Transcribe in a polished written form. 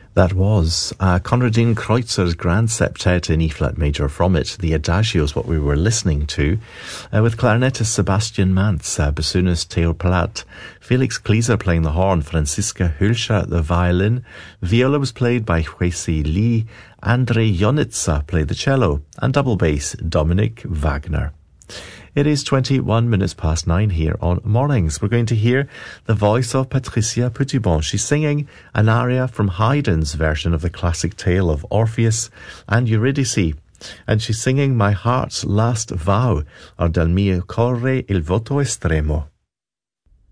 That was Konradin Kreuzer's Grand Septet in E-flat major. From it, the Adagio is what we were listening to, with clarinetist Sebastian Mantz, bassoonist Theo Platt, Felix Kleiser playing the horn, Franziska Hülscher the violin, viola was played by Huesi Lee, Andrei Jonitsa played the cello, and double bass Dominik Wagner. It is 21 minutes past 9 here on Mornings. We're going to hear the voice of Patricia Petitbon. She's singing an aria from Haydn's version of the classic tale of Orpheus and Eurydice. And she's singing My Heart's Last Vow, or Del mio corre il voto estremo.